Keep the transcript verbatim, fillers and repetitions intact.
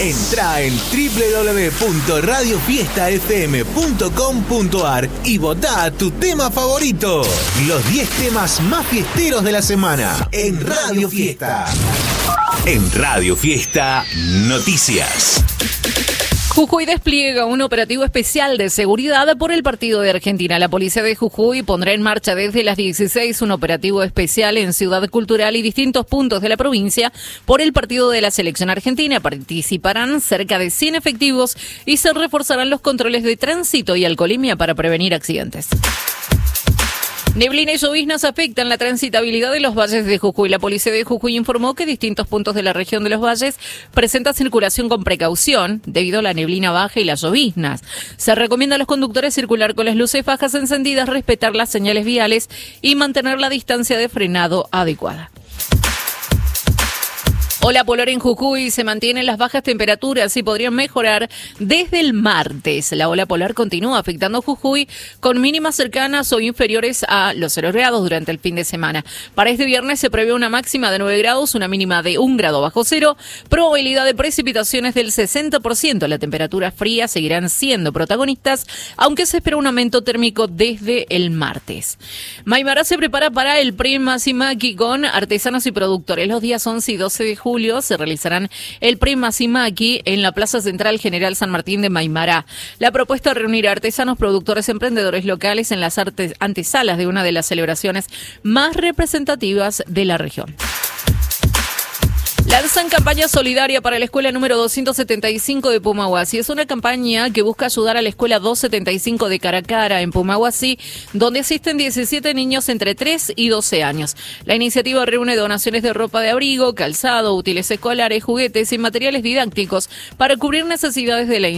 Entrá en doble u doble u doble u punto radio fiesta f m punto com punto a r y votá a tu tema favorito. Los diez temas más fiesteros de la semana en Radio Fiesta. En Radio Fiesta, noticias. Jujuy despliega un operativo especial de seguridad por el partido de Argentina. La policía de Jujuy pondrá en marcha desde las dieciséis un operativo especial en Ciudad Cultural y distintos puntos de la provincia por el partido de la selección argentina. Participarán cerca de cien efectivos y se reforzarán los controles de tránsito y alcoholemia para prevenir accidentes. Neblina y lloviznas afectan la transitabilidad de los valles de Jujuy. La policía de Jujuy informó que distintos puntos de la región de los valles presentan circulación con precaución debido a la neblina baja y las lloviznas. Se recomienda a los conductores circular con las luces bajas encendidas, respetar las señales viales y mantener la distancia de frenado adecuada. Ola polar en Jujuy, se mantienen las bajas temperaturas y podrían mejorar desde el martes. La ola polar continúa afectando Jujuy con mínimas cercanas o inferiores a los cero grados durante el fin de semana. Para este viernes se prevé una máxima de nueve grados, una mínima de un grado bajo cero, probabilidad de precipitaciones del sesenta por ciento. Las temperaturas frías seguirán siendo protagonistas, aunque se espera un aumento térmico desde el martes. Maimará se prepara para el Premio Makimaki con artesanos y productores. Los días once y doce de julio se realizarán el Premio Makimaki en la Plaza Central General San Martín de Maimará. La propuesta reunirá artesanos, productores, emprendedores locales en las artes antesalas de una de las celebraciones más representativas de la región. Lanzan campaña solidaria para la escuela número doscientos setenta y cinco de Pumahuasi. Es una campaña que busca ayudar a la escuela doscientos setenta y cinco de Caracara en Pumahuasi, donde asisten diecisiete niños entre tres y doce años. La iniciativa reúne donaciones de ropa de abrigo, calzado, útiles escolares, juguetes y materiales didácticos para cubrir necesidades de la